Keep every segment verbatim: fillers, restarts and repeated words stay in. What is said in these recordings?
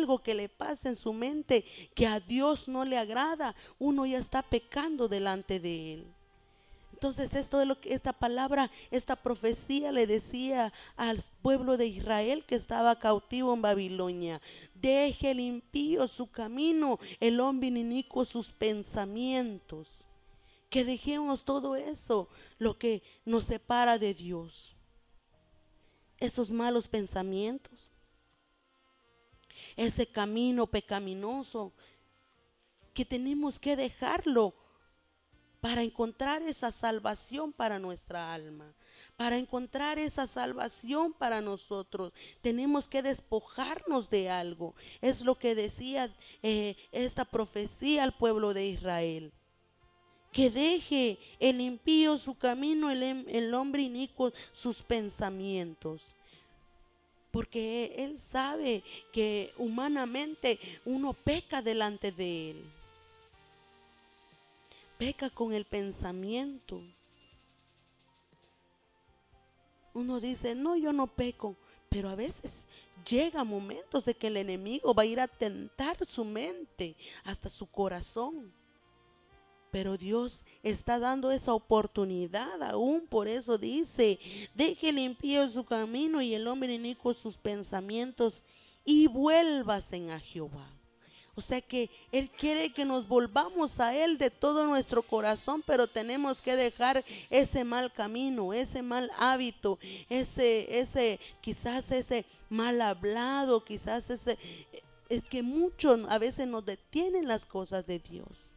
algo que le pasa en su mente que a Dios no le agrada, uno ya está pecando delante de Él. Entonces esto de lo que esta palabra, esta profecía le decía al pueblo de Israel que estaba cautivo en Babilonia: deje el impío su camino, el hombre inicuo sus pensamientos. Que dejemos todo eso, lo que nos separa de Dios, esos malos pensamientos, ese camino pecaminoso, que tenemos que dejarlo para encontrar esa salvación para nuestra alma, para encontrar esa salvación para nosotros. Tenemos que despojarnos de algo. Es lo que decía eh, esta profecía al pueblo de Israel: que deje el impío su camino, el, el hombre inicuo sus pensamientos. Porque Él sabe que humanamente uno peca delante de Él. Peca con el pensamiento. Uno dice: no, yo no peco. Pero a veces llega momentos de que el enemigo va a ir a tentar su mente, hasta su corazón. Pero Dios está dando esa oportunidad aún. Por eso dice: deje el impío su camino y el hombre inicuo sus pensamientos, y vuélvase a Jehová. O sea que Él quiere que nos volvamos a Él de todo nuestro corazón, pero tenemos que dejar ese mal camino, ese mal hábito, ese, ese, quizás ese mal hablado, quizás ese, es que mucho a veces nos detienen las cosas de Dios.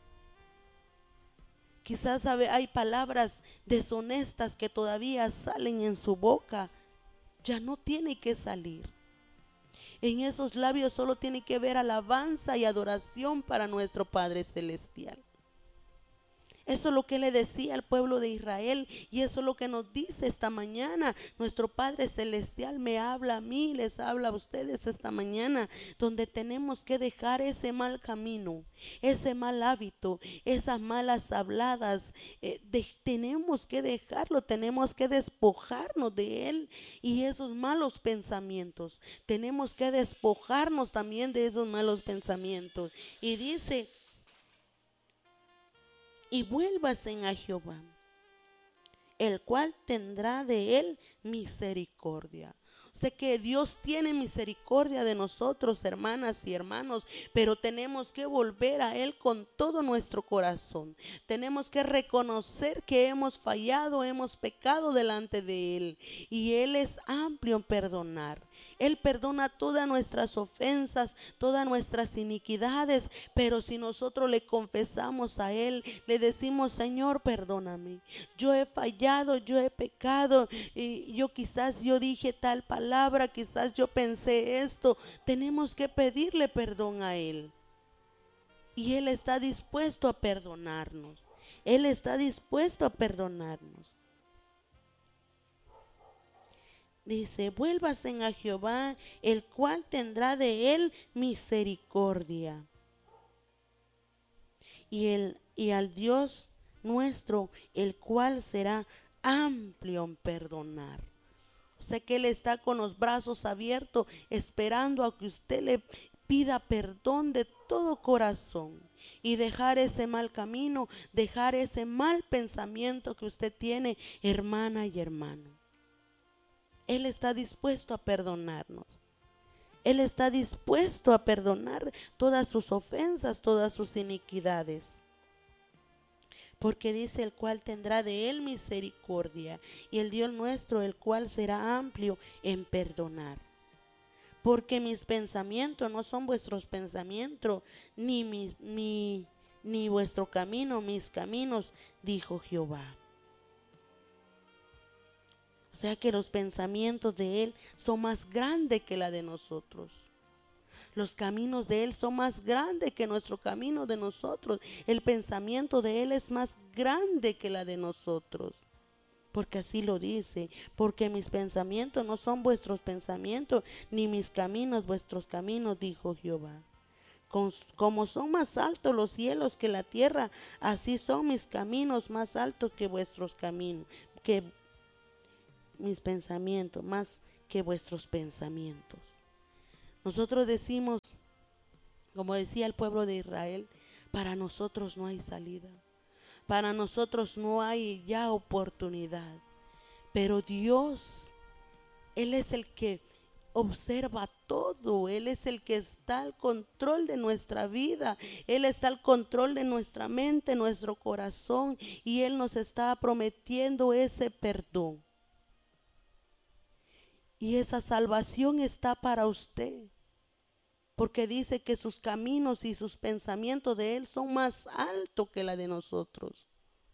Quizás hay palabras deshonestas que todavía salen en su boca. Ya no tiene que salir. En esos labios solo tiene que ver alabanza y adoración para nuestro Padre Celestial. Eso es lo que le decía al pueblo de Israel, y eso es lo que nos dice esta mañana. Nuestro Padre Celestial me habla a mí, les habla a ustedes esta mañana, donde tenemos que dejar ese mal camino, ese mal hábito, esas malas habladas. Eh, de, tenemos que dejarlo, tenemos que despojarnos de él y esos malos pensamientos. Tenemos que despojarnos también de esos malos pensamientos. Y dice: y vuélvase a Jehová, el cual tendrá de él misericordia. Sé que Dios tiene misericordia de nosotros, hermanas y hermanos, pero tenemos que volver a Él con todo nuestro corazón. Tenemos que reconocer que hemos fallado, hemos pecado delante de Él, y Él es amplio en perdonar. Él perdona todas nuestras ofensas, todas nuestras iniquidades, pero si nosotros le confesamos a Él, le decimos: Señor, perdóname, yo he fallado, yo he pecado, y yo quizás yo dije tal palabra, quizás yo pensé esto. Tenemos que pedirle perdón a Él, y Él está dispuesto a perdonarnos. Él está dispuesto a perdonarnos. Dice: vuélvase a Jehová, el cual tendrá de él misericordia, y, el, y al Dios nuestro, el cual será amplio en perdonar. O sea que Él está con los brazos abiertos, esperando a que usted le pida perdón de todo corazón y dejar ese mal camino, dejar ese mal pensamiento que usted tiene, hermana y hermano. Él está dispuesto a perdonarnos. Él está dispuesto a perdonar todas sus ofensas, todas sus iniquidades. Porque dice: el cual tendrá de él misericordia, y el Dios nuestro, el cual será amplio en perdonar. Porque mis pensamientos no son vuestros pensamientos, ni, mi, mi, ni vuestro camino, mis caminos, dijo Jehová. O sea que los pensamientos de Él son más grandes que la de nosotros. Los caminos de Él son más grandes que nuestro camino de nosotros. El pensamiento de Él es más grande que la de nosotros. Porque así lo dice: porque mis pensamientos no son vuestros pensamientos, ni mis caminos vuestros caminos, dijo Jehová. Como son más altos los cielos que la tierra, así son mis caminos más altos que vuestros caminos, que mis pensamientos, más que vuestros pensamientos. Nosotros decimos, como decía el pueblo de Israel, para nosotros no hay salida, para nosotros no hay ya oportunidad, pero Dios, Él es el que observa todo, Él es el que está al control de nuestra vida, Él está al control de nuestra mente, nuestro corazón, y Él nos está prometiendo ese perdón. Y esa salvación está para usted, porque dice que sus caminos y sus pensamientos de Él son más altos que la de nosotros.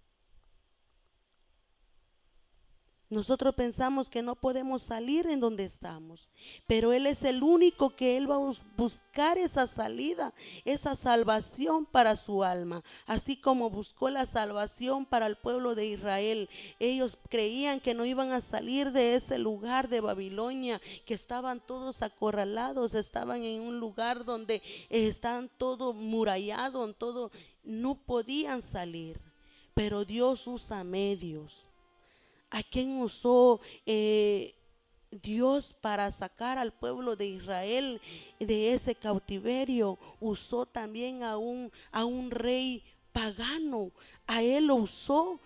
Nosotros pensamos que no podemos salir en donde estamos, pero Él es el único que Él va a buscar esa salida, esa salvación para su alma, así como buscó la salvación para el pueblo de Israel. Ellos creían que no iban a salir de ese lugar de Babilonia, que estaban todos acorralados, estaban en un lugar donde estaban todo murallado, en todo, no podían salir, pero Dios usa medios. ¿A quién usó eh, Dios para sacar al pueblo de Israel de ese cautiverio? Usó también a un, a un rey pagano. A él lo usó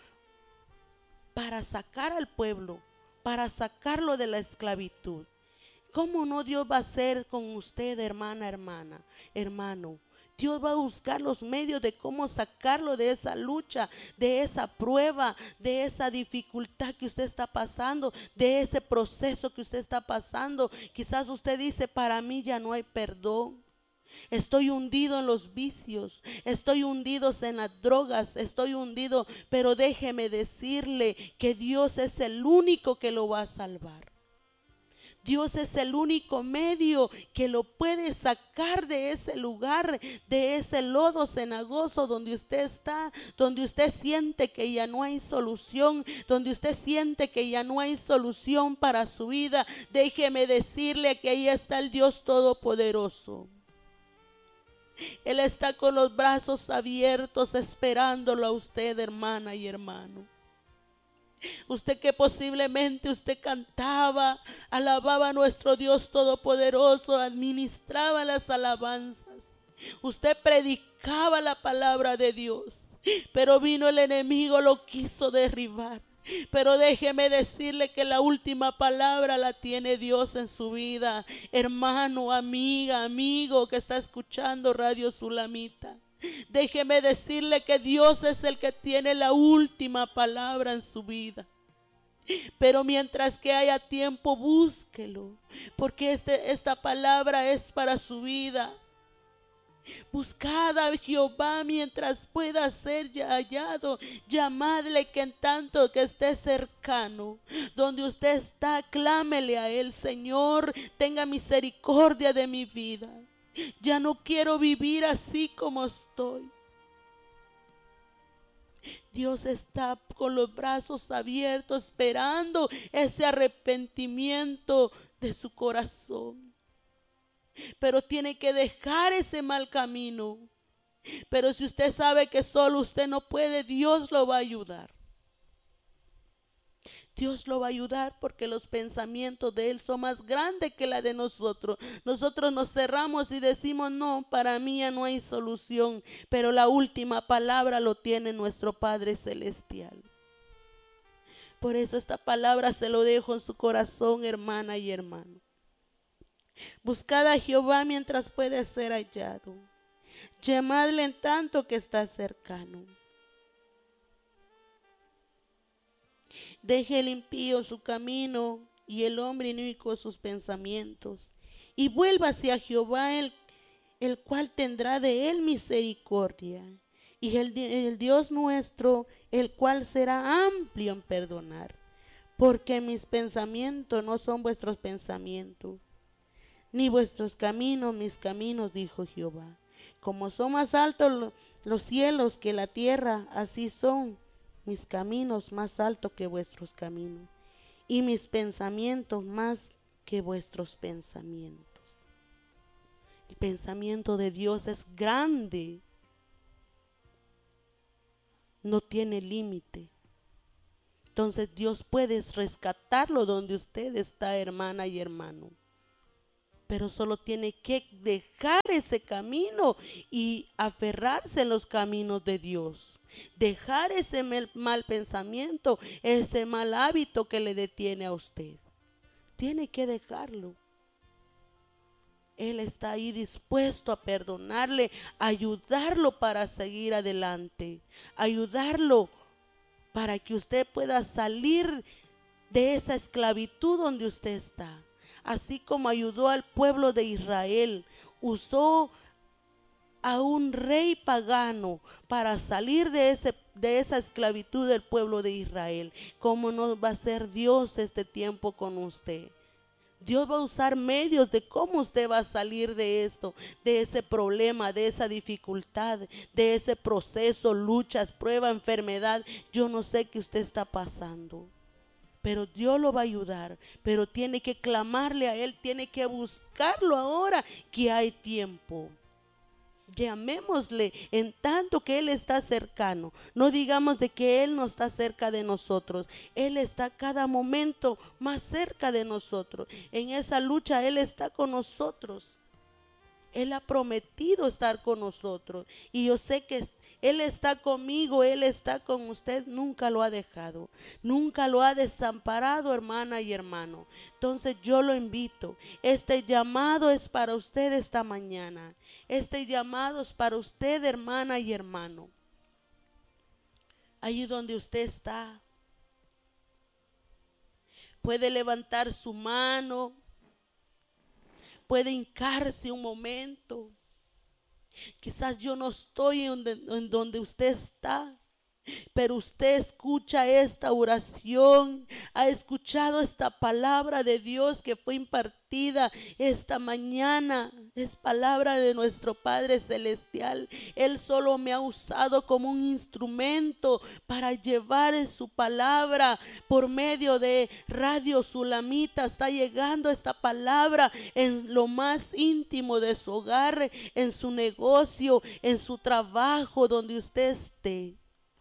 para sacar al pueblo, para sacarlo de la esclavitud. ¿Cómo no Dios va a hacer con usted, hermana, hermana, hermano? Dios va a buscar los medios de cómo sacarlo de esa lucha, de esa prueba, de esa dificultad que usted está pasando, de ese proceso que usted está pasando. Quizás usted dice, para mí ya no hay perdón. Estoy hundido en los vicios, estoy hundido en las drogas, estoy hundido, pero déjeme decirle que Dios es el único que lo va a salvar. Dios es el único medio que lo puede sacar de ese lugar, de ese lodo cenagoso donde usted está, donde usted siente que ya no hay solución, donde usted siente que ya no hay solución para su vida. Déjeme decirle que ahí está el Dios Todopoderoso. Él está con los brazos abiertos esperándolo a usted, hermana y hermano. Usted que posiblemente usted cantaba, alababa a nuestro Dios Todopoderoso, administraba las alabanzas, usted predicaba la palabra de Dios, pero vino el enemigo, lo quiso derribar. Pero déjeme decirle que la última palabra la tiene Dios en su vida, hermano, amiga, amigo que está escuchando Radio Sulamita. Déjeme decirle que Dios es el que tiene la última palabra en su vida. Pero mientras que haya tiempo, búsquelo, porque este, esta palabra es para su vida. Buscad a Jehová mientras pueda ser hallado, llamadle que en tanto que esté cercano. Donde usted está, clámele a Él: Señor, tenga misericordia de mi vida. Ya no quiero vivir así como estoy. Dios está con los brazos abiertos esperando ese arrepentimiento de su corazón. Pero tiene que dejar ese mal camino. Pero si usted sabe que solo usted no puede, Dios lo va a ayudar. Dios lo va a ayudar porque los pensamientos de Él son más grandes que la de nosotros. Nosotros nos cerramos y decimos, no, para mí ya no hay solución. Pero la última palabra lo tiene nuestro Padre Celestial. Por eso esta palabra se lo dejo en su corazón, hermana y hermano. Buscad a Jehová mientras puede ser hallado. Llamadle en tanto que está cercano. Deje el impío su camino y el hombre inicuo sus pensamientos, y vuélvase a Jehová, el, el cual tendrá de él misericordia, y el, el Dios nuestro, el cual será amplio en perdonar, porque mis pensamientos no son vuestros pensamientos, ni vuestros caminos mis caminos, dijo Jehová. Como son más altos los cielos que la tierra, así son mis caminos más altos que vuestros caminos, y mis pensamientos más que vuestros pensamientos. El pensamiento de Dios es grande, no tiene límite. Entonces Dios puede rescatarlo donde usted está, hermana y hermano. pero solo tiene que dejar ese camino y aferrarse en los caminos de Dios. Dejar ese mal pensamiento, ese mal hábito que le detiene a usted. Tiene que dejarlo. Él está ahí dispuesto a perdonarle, a ayudarlo para seguir adelante, ayudarlo para que usted pueda salir de esa esclavitud donde usted está. Así como ayudó al pueblo de Israel, usó a un rey pagano para salir de, ese, de esa esclavitud del pueblo de Israel. ¿Cómo no va a ser Dios este tiempo con usted? Dios va a usar medios de cómo usted va a salir de esto, de ese problema, de esa dificultad, de ese proceso, luchas, prueba, enfermedad. Yo no sé qué usted está pasando, pero Dios lo va a ayudar. Pero tiene que clamarle a Él, tiene que buscarlo ahora que hay tiempo. Llamémosle en tanto que Él está cercano. No digamos de que Él no está cerca de nosotros. Él está cada momento más cerca de nosotros. En esa lucha Él está con nosotros. Él ha prometido estar con nosotros. Y yo sé que Él está conmigo, Él está con usted. Nunca lo ha dejado. Nunca lo ha desamparado, hermana y hermano. Entonces yo lo invito. Este llamado es para usted esta mañana. Este llamado es para usted, hermana y hermano. Allí donde usted está, puede levantar su mano, puede hincarse un momento. Quizás yo no estoy en donde, en donde usted está, pero usted escucha esta oración, ha escuchado esta palabra de Dios que fue impartida esta mañana. Es palabra de nuestro Padre Celestial. Él solo me ha usado como un instrumento para llevar su palabra por medio de Radio Sulamita. Está llegando esta palabra en lo más íntimo de su hogar, en su negocio, en su trabajo, donde usted esté.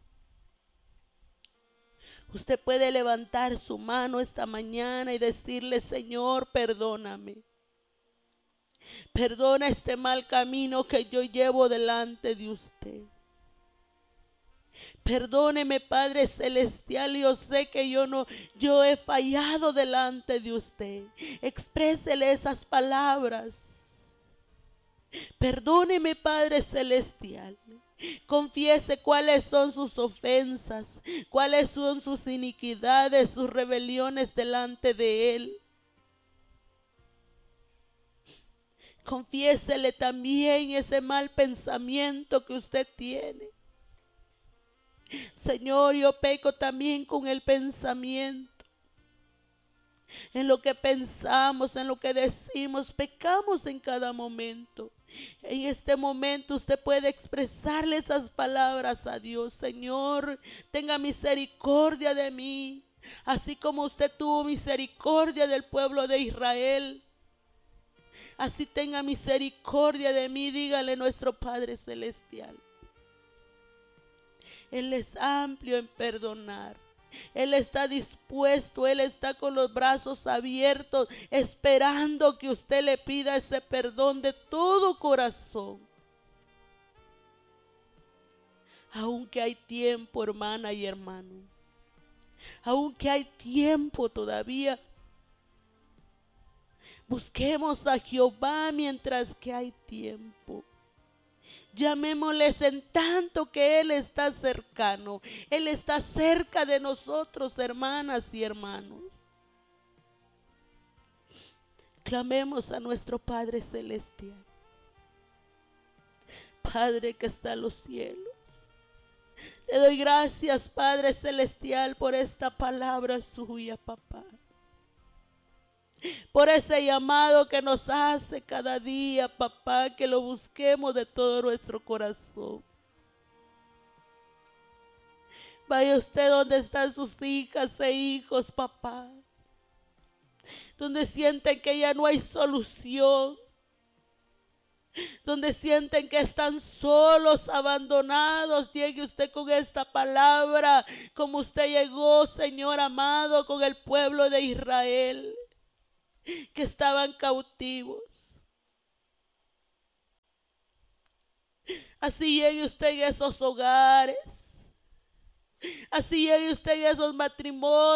Usted puede levantar su mano esta mañana y decirle: Señor, perdóname. Perdona este mal camino que yo llevo delante de usted. Perdóneme, Padre Celestial, yo sé que yo no, yo he fallado delante de usted. Exprésele esas palabras. Perdóneme, Padre Celestial. Confiese cuáles son sus ofensas, cuáles son sus iniquidades, sus rebeliones delante de Él. Confiésele también ese mal pensamiento que usted tiene. Señor, yo peco también con el pensamiento. En lo que pensamos, en lo que decimos, pecamos en cada momento. En este momento usted puede expresarle esas palabras a Dios. Señor, tenga misericordia de mí, así como usted tuvo misericordia del pueblo de Israel. Así tenga misericordia de mí, dígale nuestro Padre Celestial. Él es amplio en perdonar. Él está dispuesto, Él está con los brazos abiertos, esperando que usted le pida ese perdón de todo corazón. Aunque hay tiempo, hermana y hermano, aunque hay tiempo todavía, busquemos a Jehová mientras que hay tiempo. Llamémosles en tanto que Él está cercano. Él está cerca de nosotros, hermanas y hermanos. Clamemos a nuestro Padre Celestial. Padre que está en los cielos, le doy gracias, Padre Celestial, por esta palabra suya, papá. Por ese llamado que nos hace cada día, papá, que lo busquemos de todo nuestro corazón. Vaya usted donde están sus hijas e hijos, papá, donde sienten que ya no hay solución, donde sienten que están solos, abandonados. Llegue usted con esta palabra, como usted llegó, Señor amado, con el pueblo de Israel, que estaban cautivos. Así llegue usted en esos hogares. Así llegue usted en esos matrimonios.